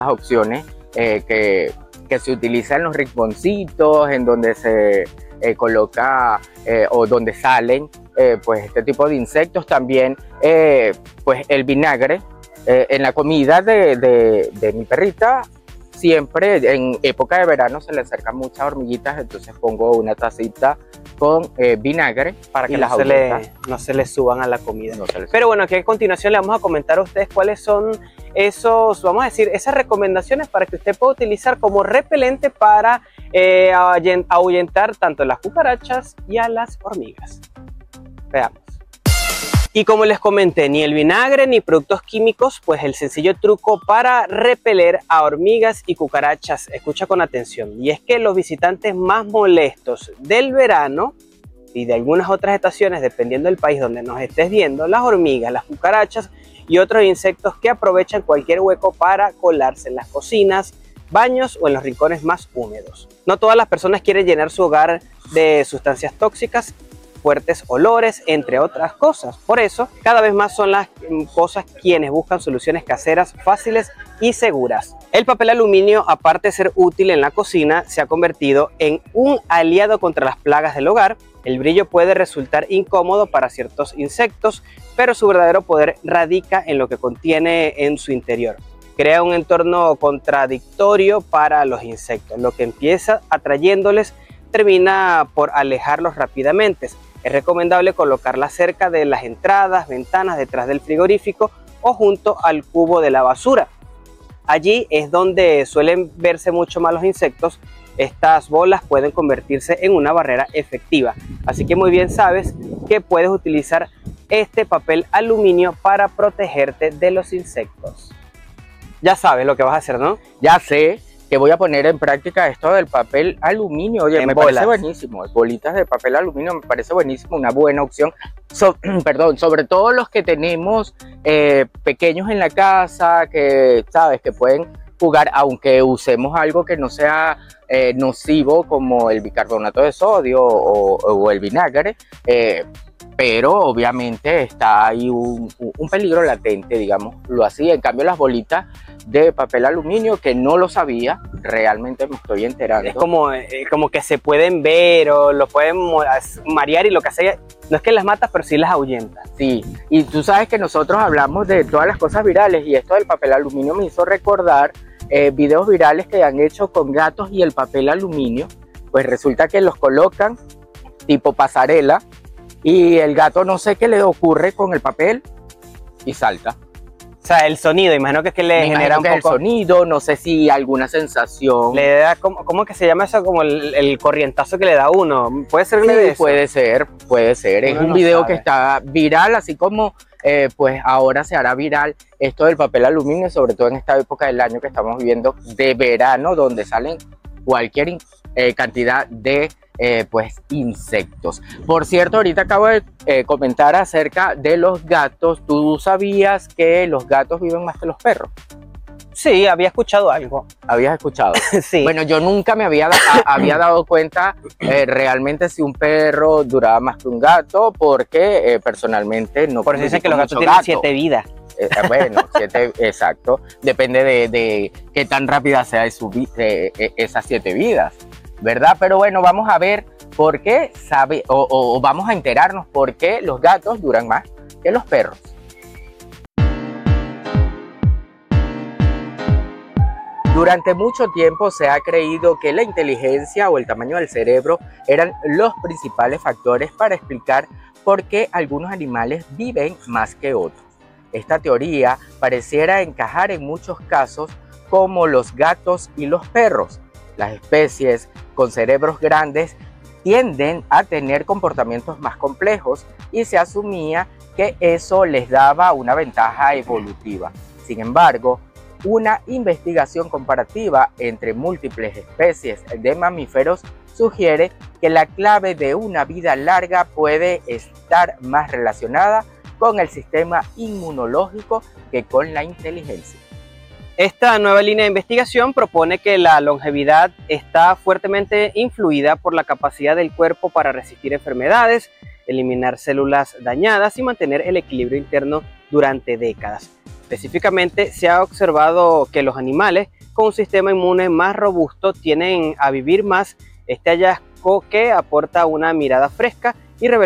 opciones que se utilizan los rinconcitos, en donde se coloca o donde salen pues este tipo de insectos. También pues el vinagre en la comida de mi perrita. Siempre en época de verano se le acercan muchas hormiguitas, entonces pongo una tacita con vinagre para que no se le suban a la comida. Pero bueno, aquí a continuación le vamos a comentar a ustedes cuáles son esos, vamos a decir, esas recomendaciones para que usted pueda utilizar como repelente para ahuyentar tanto a las cucarachas y a las hormigas. Veamos. Y como les comenté, ni el vinagre ni productos químicos, pues el sencillo truco para repeler a hormigas y cucarachas, escucha con atención, y es que los visitantes más molestos del verano y de algunas otras estaciones, dependiendo del país donde nos estés viendo, las hormigas, las cucarachas y otros insectos que aprovechan cualquier hueco para colarse en las cocinas, baños o en los rincones más húmedos. No todas las personas quieren llenar su hogar de sustancias tóxicas, fuertes olores, entre otras cosas. Por eso, cada vez más son las cosas quienes buscan soluciones caseras, fáciles y seguras. El papel aluminio, aparte de ser útil en la cocina, se ha convertido en un aliado contra las plagas del hogar. El brillo puede resultar incómodo para ciertos insectos, pero su verdadero poder radica en lo que contiene en su interior. Crea un entorno contradictorio para los insectos. Lo que empieza atrayéndoles termina por alejarlos rápidamente. Es recomendable colocarla cerca de las entradas, ventanas, detrás del frigorífico o junto al cubo de la basura. Allí es donde suelen verse mucho más los insectos. Estas bolas pueden convertirse en una barrera efectiva. Así que muy bien sabes que puedes utilizar este papel aluminio para protegerte de los insectos. Ya sabes lo que vas a hacer, ¿no? Ya sé que voy a poner en práctica esto del papel aluminio. Oye, me parece buenísimo. Bolitas de papel aluminio me parece buenísimo, una buena opción. Perdón, sobre todo los que tenemos pequeños en la casa, que sabes que pueden jugar, aunque usemos algo que no sea nocivo como el bicarbonato de sodio o el vinagre. Pero obviamente está ahí un peligro latente, digámoslo así. En cambio, las bolitas de papel aluminio, que no lo sabía, realmente me estoy enterando. Es como que se pueden ver o lo pueden marear, y lo que hace no es que las mata, pero sí las ahuyenta. Sí, y tú sabes que nosotros hablamos de todas las cosas virales, y esto del papel aluminio me hizo recordar videos virales que han hecho con gatos y el papel aluminio. Pues resulta que los colocan tipo pasarela, y el gato no sé qué le ocurre con el papel y salta. O sea, el sonido, imagino que es que le genera un poco... el sonido, no sé si alguna sensación. Le da, ¿cómo que se llama eso? Como el corrientazo que le da a uno. ¿Puede ser? Sí, puede ser. Es un video que está viral, así como pues ahora se hará viral esto del papel aluminio, sobre todo en esta época del año que estamos viviendo de verano, donde salen cualquier cantidad de pues insectos. Por cierto, ahorita acabo de comentar acerca de los gatos. ¿Tú sabías que los gatos viven más que los perros? Sí, había escuchado algo. ¿Habías escuchado? Sí. Bueno, yo nunca me había dado cuenta realmente si un perro duraba más que un gato, porque personalmente no. Por eso dicen que los gatos tienen 7 vidas. Bueno, 7, exacto. Depende de qué tan rápida sea esas 7 vidas, ¿verdad? Pero bueno, vamos a ver por qué vamos a enterarnos por qué los gatos duran más que los perros. Durante mucho tiempo se ha creído que la inteligencia o el tamaño del cerebro eran los principales factores para explicar por qué algunos animales viven más que otros. Esta teoría pareciera encajar en muchos casos, como los gatos y los perros. Las especies con cerebros grandes tienden a tener comportamientos más complejos, y se asumía que eso les daba una ventaja evolutiva. Sin embargo, una investigación comparativa entre múltiples especies de mamíferos sugiere que la clave de una vida larga puede estar más relacionada con el sistema inmunológico que con la inteligencia. Esta nueva línea de investigación propone que la longevidad está fuertemente influida por la capacidad del cuerpo para resistir enfermedades, eliminar células dañadas y mantener el equilibrio interno durante décadas. Específicamente se ha observado que los animales con un sistema inmune más robusto tienden a vivir más. Este hallazgo que aporta una mirada fresca y revela